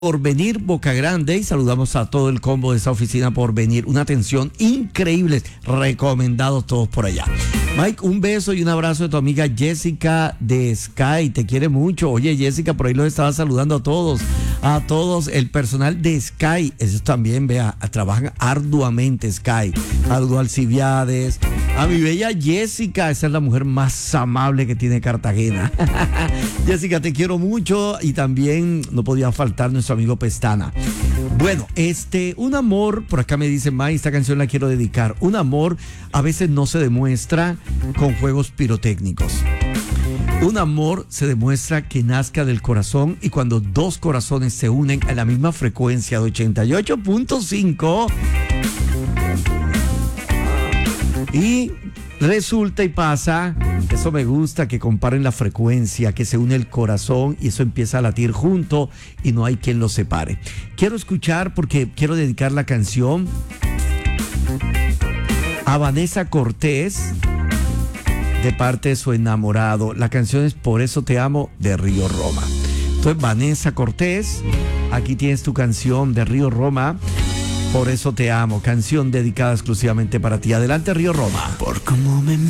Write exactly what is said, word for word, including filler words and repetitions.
Porvenir Boca Grande y saludamos a todo el combo de esa oficina Porvenir. Una atención increíble, recomendados todos por allá. Mike, un beso y un abrazo de tu amiga Jessica de Sky, te quiere mucho. Oye, Jessica, por ahí los estaba saludando a todos, a todos, el personal de Sky, ellos también, vea, trabajan arduamente Sky. Saludo al Alcibiades, a mi bella Jessica, esa es la mujer más amable que tiene Cartagena. Jessica, te quiero mucho y también no podía faltar nuestro amigo Pestana. Bueno, este, un amor, por acá me dice May, esta canción la quiero dedicar. Un amor a veces no se demuestra con juegos pirotécnicos. Un amor se demuestra que nazca del corazón, y cuando dos corazones se unen a la misma frecuencia de ochenta y ocho punto cinco y resulta y pasa, eso me gusta, que comparen la frecuencia, que se une el corazón y eso empieza a latir junto y no hay quien los separe. Quiero escuchar, porque quiero dedicar la canción a Vanessa Cortés de parte de su enamorado. La canción es Por eso te amo, de Río Roma. Entonces, Vanessa Cortés, aquí tienes tu canción de Río Roma, Por eso te amo, canción dedicada exclusivamente para ti. Adelante, Río Roma. Por cómo me